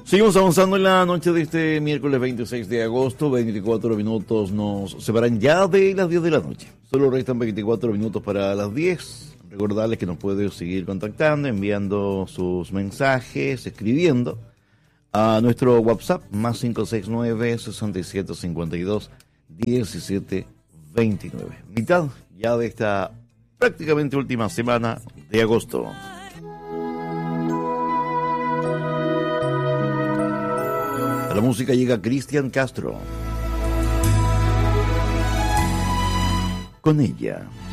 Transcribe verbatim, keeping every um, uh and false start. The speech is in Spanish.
Seguimos avanzando en la noche de este miércoles veintiséis de agosto. veinticuatro minutos nos separan ya de las diez de la noche. Solo restan veinticuatro minutos para las diez. Recordarles que nos puede seguir contactando, enviando sus mensajes, escribiendo a nuestro WhatsApp más cinco seis nueve, seis siete cinco dos, uno siete dos nueve. Mitad ya de esta prácticamente última semana de agosto. A la música llega Cristian Castro. Con ella.